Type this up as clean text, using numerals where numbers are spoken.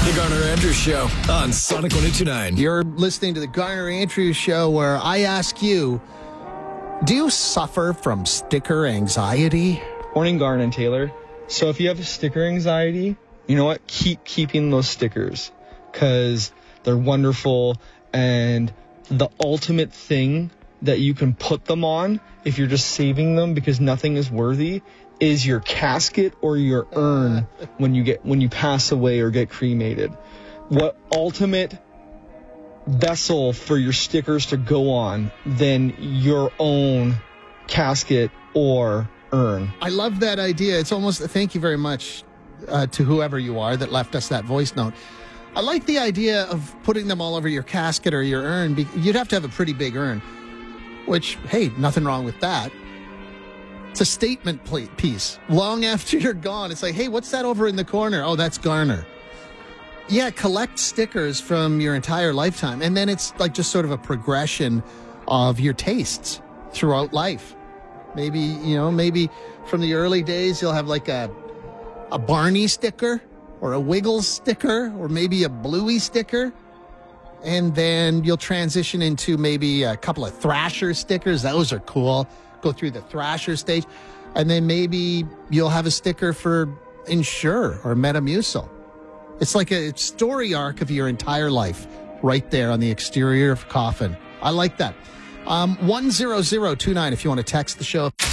The Garner Andrews Show on Sonic 102.9. You're listening to the Garner Andrews Show, where I ask you, do you suffer from sticker anxiety? Morning, Garner and Taylor. So if you have sticker anxiety, you know what? Keep keeping those stickers because they're wonderful, and the ultimate thing that you can put them on if you're just saving them because nothing is worthy is your casket or your urn when you pass away or get cremated. What ultimate vessel for your stickers to go on than your own casket or urn? I love that idea. It's almost, thank you very much to whoever you are that left us that voice note. I like the idea of putting them all over your casket or your urn. You'd have to have a pretty big urn, which, hey, nothing wrong with that. It's a statement piece. Long after you're gone, it's like, hey, what's that over in the corner? Oh, that's Garner. Yeah, collect stickers from your entire lifetime. And then it's like just sort of a progression of your tastes throughout life. Maybe from the early days, you'll have like a Barney sticker or a Wiggles sticker or maybe a Bluey sticker. And then you'll transition into maybe a couple of Thrasher stickers. Those are cool. Go through the Thrasher stage. And then maybe you'll have a sticker for Ensure or Metamucil. It's like a story arc of your entire life right there on the exterior of a coffin. I like that. 10029 if you want to text the show.